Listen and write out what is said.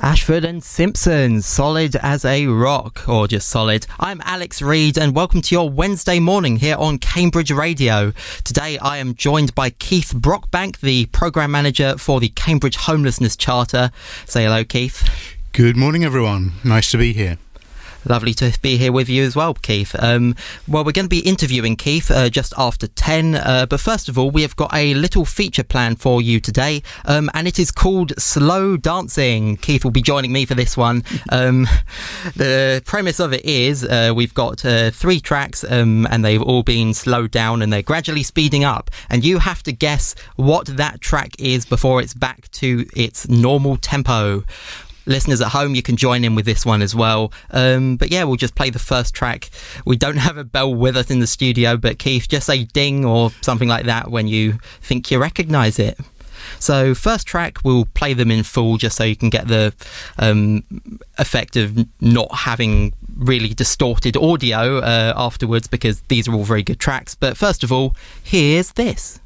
Ashford and Simpson, solid as a rock, or just solid. I'm Alex Reid and welcome to your Wednesday morning here on Cambridge Radio. Today I am joined by Keith Brockbank, the Programme Manager for the Cambridge Homelessness Charter. Say hello, Keith. Good morning, everyone. Nice to be here. Lovely to be here with you as well, Keith. Well, we're going to be interviewing Keith just after 10, but first of all, we have got a little feature plan for you today, and it is called Slow Dancing. Keith will be joining me for this one. The premise of it is we've got 3 tracks, and they've all been slowed down, and they're gradually speeding up, and you have to guess what that track is before it's back to its normal tempo. Listeners at home, you can join in with this one as well. But yeah, we'll just play the first track. We don't have a bell with us in the studio, but Keith, just say ding or something like that when you think you recognise it. So first track, we'll play them in full just so you can get the effect of not having really distorted audio afterwards, because these are all very good tracks. But first of all, here's this.